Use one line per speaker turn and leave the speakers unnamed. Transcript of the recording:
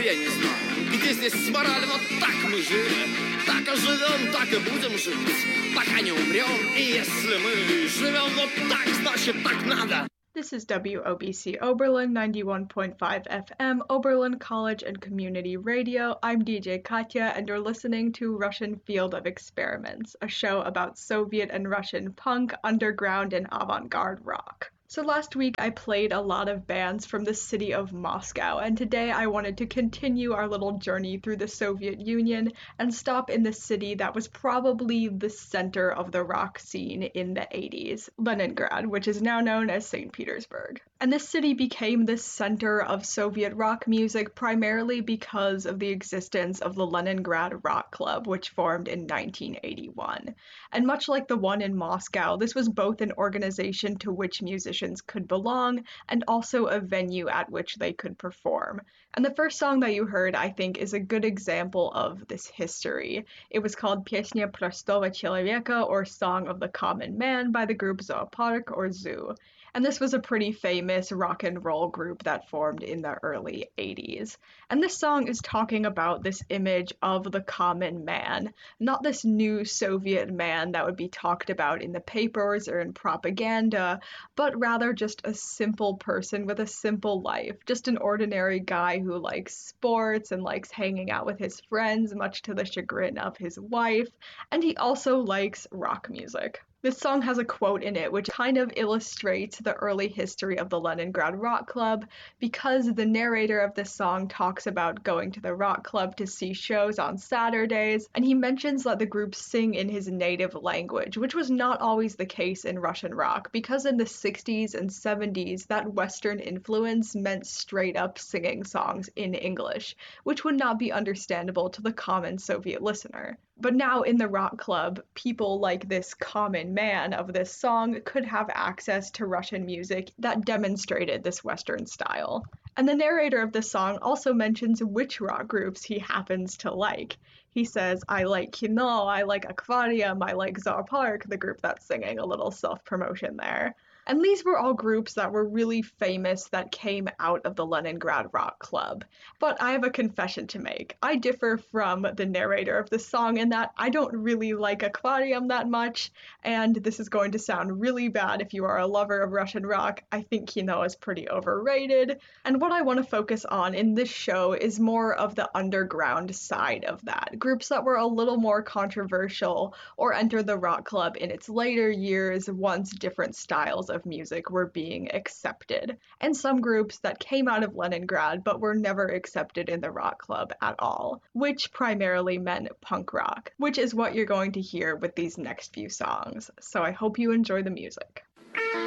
я не знаю, где здесь с моралью, вот так мы жили, так и живем, так и будем жить, пока не умрем, и если мы живем вот так, значит так надо.
This is WOBC Oberlin 91.5 FM, Oberlin College and Community Radio. I'm DJ Katya, and you're listening to Russian Field of Experiments, a show about Soviet and Russian punk, underground, and avant-garde rock. So last week I played a lot of bands from the city of Moscow, and today I wanted to continue our little journey through the Soviet Union and stop in the city that was probably the center of the rock scene in the 80s, Leningrad, which is now known as St. Petersburg. And this city became the center of Soviet rock music primarily because of the existence of the Leningrad Rock Club, which formed in 1981. And much like the one in Moscow, this was both an organization to which musicians could belong and also a venue at which they could perform. And the first song that you heard, I think, is a good example of this history. It was called Песня простого человека, or Song of the Common Man, by the group Zoopark, or Zoo. And this was a pretty famous rock and roll group that formed in the early 80s. And this song is talking about this image of the common man, not this new Soviet man that would be talked about in the papers or in propaganda, but rather just a simple person with a simple life, just an ordinary guy who likes sports and likes hanging out with his friends, much to the chagrin of his wife, and he also likes rock music. This song has a quote in it which kind of illustrates the early history of the Leningrad Rock Club, because the narrator of this song talks about going to the rock club to see shows on Saturdays, and he mentions that the group sing in his native language, which was not always the case in Russian rock, because in the 60s and 70s that Western influence meant straight up singing songs in English, which would not be understandable to the common Soviet listener. But now in the rock club, people like this common man of this song could have access to Russian music that demonstrated this Western style. And the narrator of this song also mentions which rock groups he happens to like. He says, I like Kino, I like Aquarium, I like Zoopark, the group that's singing, a little self-promotion there. And these were all groups that were really famous that came out of the Leningrad Rock Club. But I have a confession to make. I differ from the narrator of the song in that I don't really like Aquarium that much, and this is going to sound really bad if you are a lover of Russian rock. I think Kino is pretty overrated, and what I want to focus on in this show is more of the underground side of that. Groups that were a little more controversial or entered the rock club in its later years once different styles of music were being accepted, and some groups that came out of Leningrad but were never accepted in the rock club at all, which primarily meant punk rock, which is what you're going to hear with these next few songs. So I hope you enjoy the music.